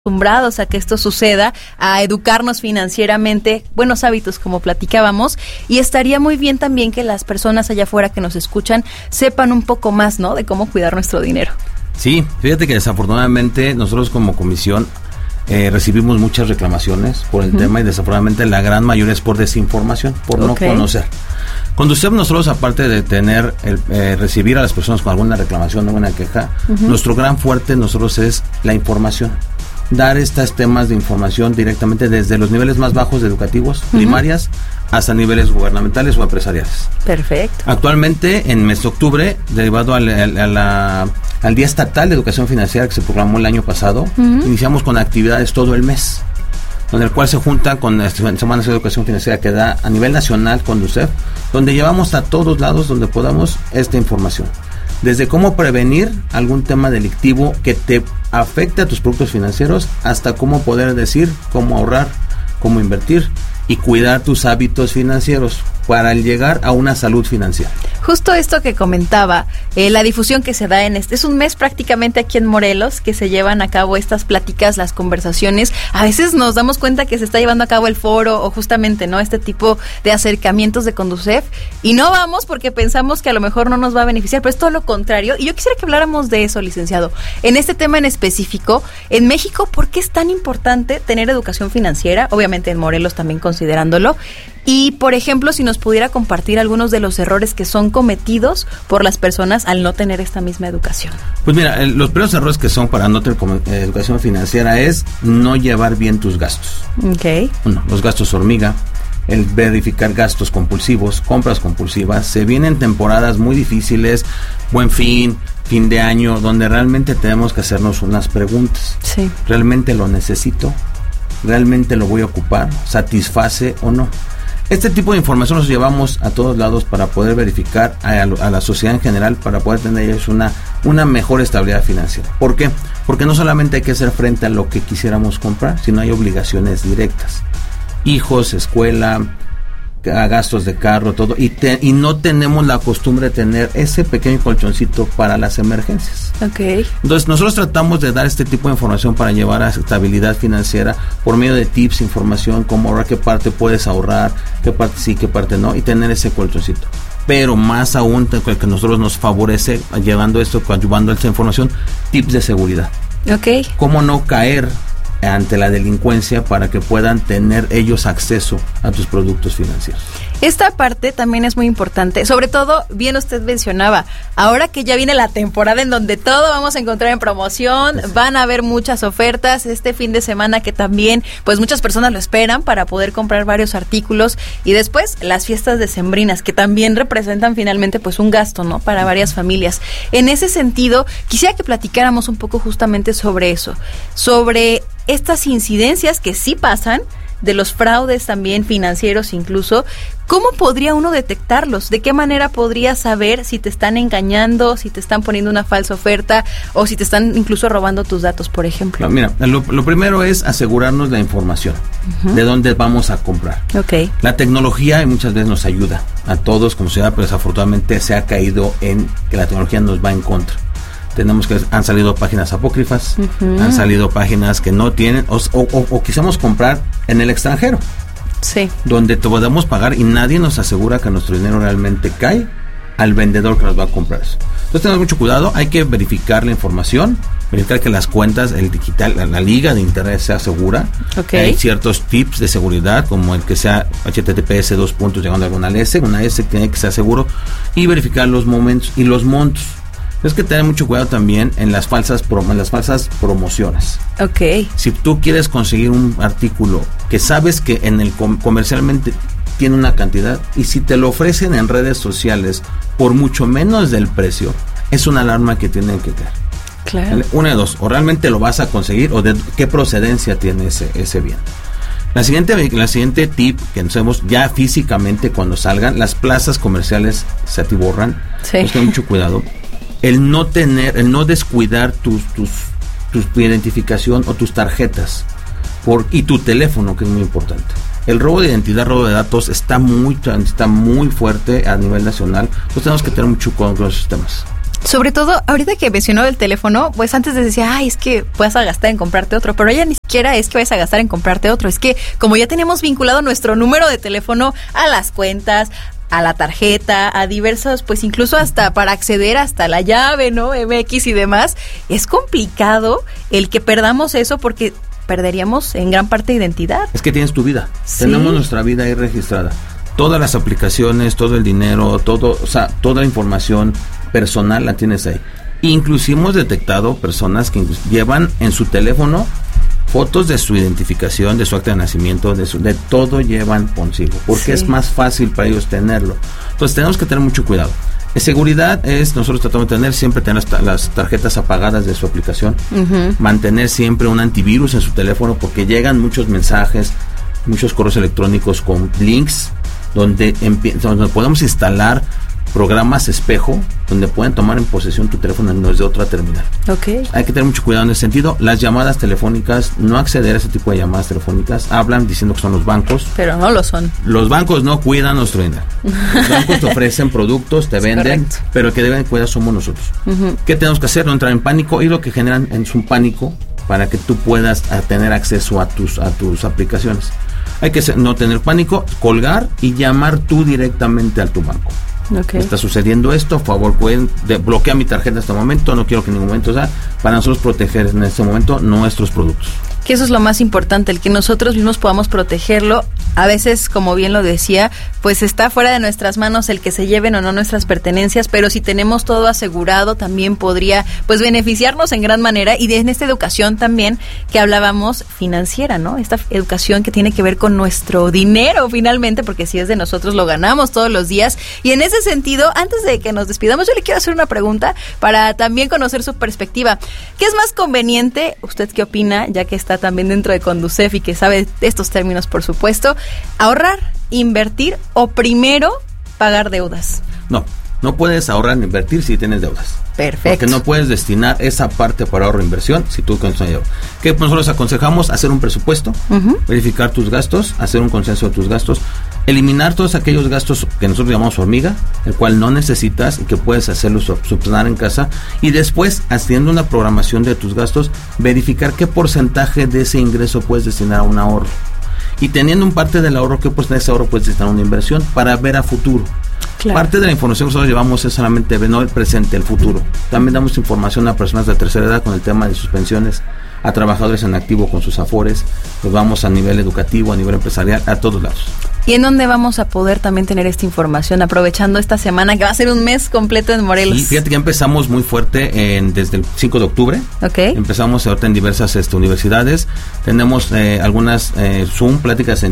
acostumbrados a que esto suceda, a educarnos financieramente, buenos hábitos como platicábamos, y estaría muy bien también que las personas allá afuera que nos escuchan sepan un poco más, ¿no?, de cómo cuidar nuestro dinero. Sí, fíjate que desafortunadamente nosotros como comisión recibimos muchas reclamaciones por el tema, y desafortunadamente la gran mayoría es por desinformación, por no conocer. Conducef, nosotros, aparte de tener recibir a las personas con alguna reclamación, alguna queja, nuestro gran fuerte nosotros es la información. Dar estos temas de información directamente desde los niveles más bajos educativos, primarias, hasta niveles gubernamentales o empresariales. Perfecto. Actualmente, en mes de octubre, derivado al Día Estatal de Educación Financiera que se proclamó el año pasado, iniciamos con actividades todo el mes, donde el cual se junta con la Semana de Educación Financiera que da a nivel nacional con Conducef, donde llevamos a todos lados donde podamos esta información. Desde cómo prevenir algún tema delictivo que te afecte a tus productos financieros, hasta cómo poder decir, cómo ahorrar, cómo invertir y cuidar tus hábitos financieros para llegar a una salud financiera. Justo esto que comentaba, la difusión que se da es un mes prácticamente aquí en Morelos que se llevan a cabo estas pláticas, las conversaciones. A veces nos damos cuenta que se está llevando a cabo el foro o justamente, ¿no?, este tipo de acercamientos de Conducef, y no vamos porque pensamos que a lo mejor no nos va a beneficiar, pero es todo lo contrario. Y yo quisiera que habláramos de eso, licenciado. En este tema en específico, en México, ¿por qué es tan importante tener educación financiera? Obviamente en Morelos también considerándolo. Y, por ejemplo, si nos pudiera compartir algunos de los errores que son cometidos por las personas al no tener esta misma educación. Pues mira, los primeros errores que son para no tener educación financiera es no llevar bien tus gastos. Uno, los gastos hormiga, el verificar gastos compulsivos, compras compulsivas. Se vienen temporadas muy difíciles, Buen Fin, fin de año, donde realmente tenemos que hacernos unas preguntas. Sí. ¿Realmente lo necesito? ¿Realmente lo voy a ocupar? ¿Satisface o no? Este tipo de información los llevamos a todos lados para poder verificar a la sociedad en general, para poder tener ellos una mejor estabilidad financiera. ¿Por qué? Porque no solamente hay que hacer frente a lo que quisiéramos comprar, sino hay obligaciones directas. Hijos, escuela, gastos de carro, todo, y no tenemos la costumbre de tener ese pequeño colchoncito para las emergencias. Entonces nosotros tratamos de dar este tipo de información para llevar a estabilidad financiera por medio de tips, información, cómo ahorrar, qué parte puedes ahorrar, qué parte sí, qué parte no, y tener ese colchoncito. Pero más aún, que nosotros nos favorece llevando esto, coadyuvando esta información, tips de seguridad. Cómo no caer ante la delincuencia para que puedan tener ellos acceso a tus productos financieros. Esta parte también es muy importante, sobre todo, bien usted mencionaba, ahora que ya viene la temporada en donde todo vamos a encontrar en promoción, van a haber muchas ofertas, este fin de semana que también, pues muchas personas lo esperan para poder comprar varios artículos, y después las fiestas decembrinas, que también representan finalmente pues un gasto, ¿no?, para varias familias. En ese sentido, quisiera que platicáramos un poco justamente sobre eso, sobre estas incidencias que sí pasan, de los fraudes también financieros incluso. ¿Cómo podría uno detectarlos? ¿De qué manera podría saber si te están engañando, si te están poniendo una falsa oferta o si te están incluso robando tus datos, por ejemplo? No, mira, lo primero es asegurarnos la información de dónde vamos a comprar. La tecnología muchas veces nos ayuda a todos como sociedad, pero desafortunadamente se ha caído en que la tecnología nos va en contra. Han salido páginas apócrifas, han salido páginas que no tienen, o quisimos comprar en el extranjero, donde te podemos pagar y nadie nos asegura que nuestro dinero realmente cae al vendedor que nos va a comprar eso. Entonces tenemos mucho cuidado, hay que verificar la información, verificar que las cuentas, el digital, la liga de internet sea segura. Hay ciertos tips de seguridad, como el que sea HTTPS llegando a alguna S tiene que ser seguro, y verificar los momentos y los montos. Es que tener mucho cuidado también en las falsas promociones. Si tú quieres conseguir un artículo que sabes que en el comercialmente tiene una cantidad, y si te lo ofrecen en redes sociales por mucho menos del precio, es una alarma que tienen que caer. Una de dos, o realmente lo vas a conseguir, o de qué procedencia tiene ese bien. La siguiente tip que hacemos ya físicamente cuando salgan, las plazas comerciales se atiborran. Pues ten mucho cuidado. El no descuidar tu identificación o tus tarjetas y tu teléfono, que es muy importante. El robo de identidad, robo de datos está muy fuerte a nivel nacional. Entonces tenemos que tener mucho cuidado con los sistemas. Sobre todo, ahorita que mencionó el teléfono, pues antes decía, ay, es que vas a gastar en comprarte otro, pero ya ni siquiera es que vayas a gastar en comprarte otro, es que como ya tenemos vinculado nuestro número de teléfono a las cuentas, a la tarjeta, a diversos, pues incluso hasta para acceder hasta la llave, ¿no? MX y demás, es complicado el que perdamos eso porque perderíamos en gran parte identidad. Es que tienes tu vida, sí. Tenemos nuestra vida ahí registrada. Todas las aplicaciones, todo el dinero, todo, o sea, toda la información personal la tienes ahí. Inclusive hemos detectado personas que llevan en su teléfono fotos de su identificación, de su acta de nacimiento, de todo llevan consigo, porque es más fácil para ellos tenerlo. Entonces tenemos que tener mucho cuidado. En seguridad nosotros tratamos de siempre tener las tarjetas apagadas de su aplicación, mantener siempre un antivirus en su teléfono, porque llegan muchos mensajes, muchos correos electrónicos con links, donde podemos instalar programas espejo, donde pueden tomar en posesión tu teléfono desde otra terminal. Okay. Hay que tener mucho cuidado en ese sentido. Las llamadas telefónicas, no acceder a ese tipo de llamadas telefónicas. Hablan diciendo que son los bancos. Pero no lo son. Los bancos no cuidan nuestro dinero. Los bancos te ofrecen productos, te venden, correcto, pero el que deben cuidar somos nosotros. ¿Qué tenemos que hacer? No entrar en pánico, y lo que generan es un pánico para que tú puedas tener acceso a tus aplicaciones. Hay que no tener pánico, colgar y llamar tú directamente a tu banco. Okay. Está sucediendo esto, por favor, pueden bloquear mi tarjeta en este momento, no quiero que en ningún momento sea, para nosotros proteger en este momento nuestros productos. Que eso es lo más importante, el que nosotros mismos podamos protegerlo. A veces, como bien lo decía, pues está fuera de nuestras manos el que se lleven o no nuestras pertenencias, pero si tenemos todo asegurado también podría pues beneficiarnos en gran manera, y en esta educación también que hablábamos financiera, ¿no? Esta educación que tiene que ver con nuestro dinero finalmente, porque si es de nosotros lo ganamos todos los días. Y en ese sentido, antes de que nos despidamos, yo le quiero hacer una pregunta para también conocer su perspectiva. ¿Qué es más conveniente? ¿Usted qué opina? Ya que está también dentro de Conducef y que sabe estos términos, por supuesto. ¿Ahorrar, invertir o primero pagar deudas? No puedes ahorrar ni invertir si tienes deudas. Perfecto. Porque no puedes destinar esa parte para ahorro e inversión si tú tienes dinero. ¿Qué nosotros aconsejamos? Hacer un presupuesto, verificar tus gastos, hacer un consenso de tus gastos, eliminar todos aquellos gastos que nosotros llamamos hormiga, el cual no necesitas y que puedes hacerlo subsanar en casa, y después, haciendo una programación de tus gastos, verificar qué porcentaje de ese ingreso puedes destinar a un ahorro. Y teniendo un parte del ahorro, qué porcentaje de ese ahorro puedes destinar a una inversión para ver a futuro. Claro. Parte de la información que nosotros llevamos es solamente no el presente, el futuro. También damos información a personas de tercera edad con el tema de sus pensiones, a trabajadores en activo con sus afores, pues vamos a nivel educativo, a nivel empresarial, a todos lados. ¿Y en dónde vamos a poder también tener esta información, aprovechando esta semana que va a ser un mes completo en Morelos? Sí, fíjate que ya empezamos muy fuerte desde el 5 de octubre. Okay. Empezamos ahorita en diversas universidades. Tenemos algunas Zoom, pláticas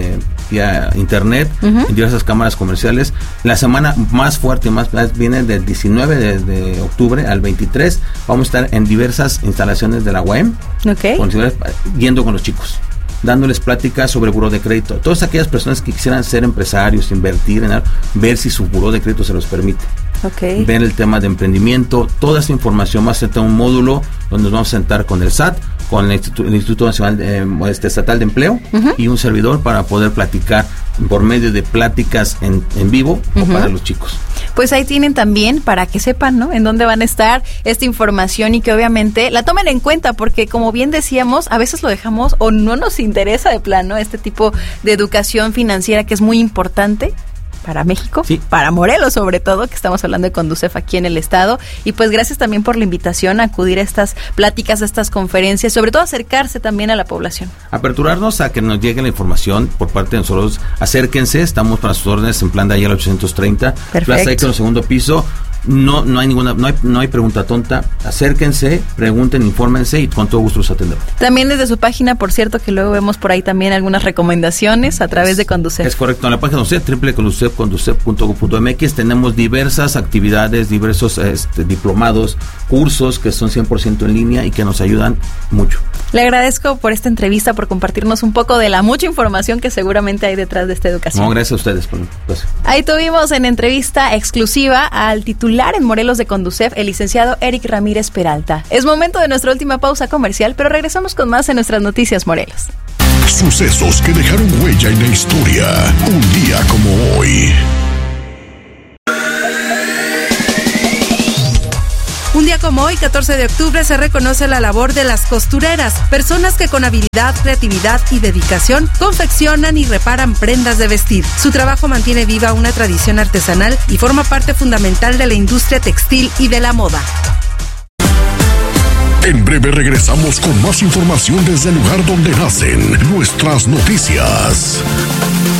vía internet, en diversas cámaras comerciales. La semana más fuerte, más viene del 19 de octubre al 23. Vamos a estar en diversas instalaciones de la UAM, yendo con los chicos, dándoles pláticas sobre buró de crédito. Todas aquellas personas que quisieran ser empresarios, invertir en algo, ver si su buró de crédito se los permite. Ver el tema de emprendimiento, toda esa información. Más a un módulo donde nos vamos a sentar con el SAT, con el Instituto Nacional Estatal de Empleo y un servidor para poder platicar por medio de pláticas en vivo o para los chicos. Pues ahí tienen también para que sepan, ¿no?, en dónde van a estar esta información y que obviamente la tomen en cuenta, porque como bien decíamos, a veces lo dejamos o no nos interesa de plano este tipo de educación financiera que es muy importante para México, sí, para Morelos sobre todo, que estamos hablando de Conducef aquí en el estado. Y pues gracias también por la invitación a acudir a estas pláticas, a estas conferencias, sobre todo acercarse también a la población. Aperturarnos a que nos llegue la información por parte de nosotros. Acérquense, estamos para sus órdenes en Plan de Ayala 830, Plaza Héctor, segundo piso. No hay pregunta tonta. Acérquense, pregunten, infórmense y con todo gusto los atendemos. También desde su página, por cierto, que luego vemos por ahí también algunas recomendaciones a través de Conducef. Es correcto, en la página de www.conducef.gov.mx tenemos diversas actividades, diversos diplomados, cursos que son 100% en línea y que nos ayudan mucho. Le agradezco por esta entrevista, por compartirnos un poco de la mucha información que seguramente hay detrás de esta educación. No, gracias a ustedes. Ahí tuvimos en entrevista exclusiva al titular en Morelos de Conducef, el licenciado Eric Ramírez Peralta. Es momento de nuestra última pausa comercial, pero regresamos con más en nuestras noticias Morelos. Sucesos que dejaron huella en la historia. Un día como hoy. Un día como hoy, 14 de octubre, se reconoce la labor de las costureras, personas que con habilidad, creatividad y dedicación confeccionan y reparan prendas de vestir. Su trabajo mantiene viva una tradición artesanal y forma parte fundamental de la industria textil y de la moda. En breve regresamos con más información desde el lugar donde nacen nuestras noticias.